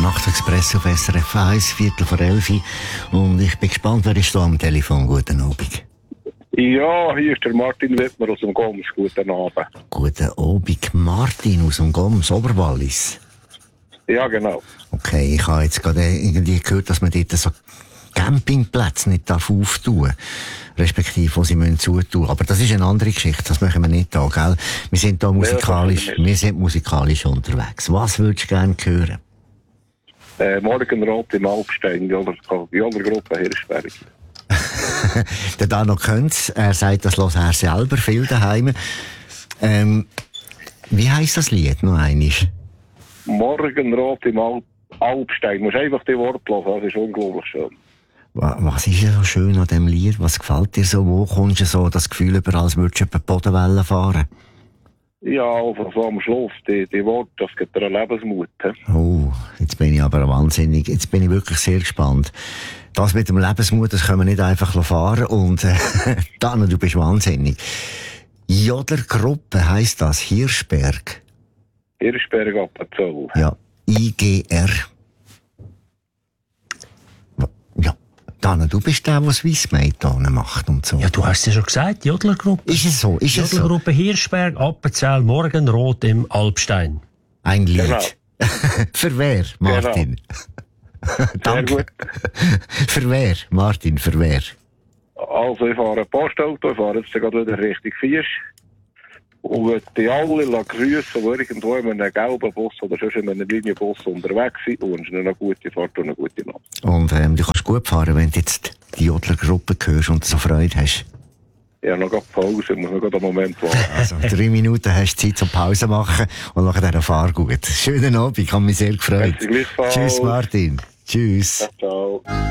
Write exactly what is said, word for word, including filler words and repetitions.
Nachtexpress auf S R F eins, Viertel vor elf. Und ich bin gespannt, wer ist da am Telefon. Guten Abend. Ja, hier ist der Martin Wittmer aus dem Goms. Guten Abend. Guten Abend, Martin aus dem Goms, Oberwallis. Ja, genau. Okay, ich habe jetzt gerade irgendwie gehört, dass man dort so Campingplätze nicht auftun darf. Respektive, wo sie müssen zutun. Aber das ist eine andere Geschichte, das machen wir nicht da, gell? Wir sind da musikalisch, ja, wir sind musikalisch unterwegs. Was würdest du gerne hören? Äh, Morgenrot im Alpstein, die Gruppe Hirschberg. Der da noch könnt's. Er sagt, das hört er selber viel daheim. Ähm, wie heisst das Lied noch einmal? Morgenrot im Al- Alpstein. Du musst einfach die Worte hören, das ist unglaublich schön. Was ist so schön an diesem Lied? Was gefällt dir so? Wo kommst du so das Gefühl über, als würdest du über die Bodenwellen fahren? Ja, also so am Schluss, die, die Worte, das gibt dir einen Lebensmut. He? Oh, jetzt bin ich aber wahnsinnig. Jetzt bin ich wirklich sehr gespannt. Das mit dem Lebensmut, das können wir nicht einfach fahren. Und äh, dann, du bist wahnsinnig. Jodlergruppe heisst das, Hirschberg. Hirschberg Appenzell. Ja, I G R. Ja, Dana, du bist der, der Swissmate macht und so. Ja, du hast es ja schon gesagt, Jodlergruppe. Ist es so? Ist es so? Jodlergruppe Hirschberg, Appenzell, Morgenrot im Alpstein. Ein Lied. Genau. Für wer, Martin? Genau. Danke. Sehr gut. Für wer, Martin, für wer? Also ich fahre ein Postauto, ich fahre jetzt gerade wieder Richtung Fisch. Und würde die alle grüßen, die irgendwo in einem gelben Bus oder sonst in einem Linienbus unterwegs sind, und wünschen ihnen eine gute Fahrt und eine gute Nacht. Und ähm, du kannst gut fahren, wenn du jetzt die Jodlergruppe hörst und so Freude hast. Ja, noch gerade Pause, ich muss noch gerade einen Moment warten. Also, drei Minuten hast du Zeit zum Pause machen und nachher dann fahr gut. Schönen Abend, ich habe mich sehr gefreut. Merci gleichfalls. Tschüss, Martin. Tschüss. Ciao.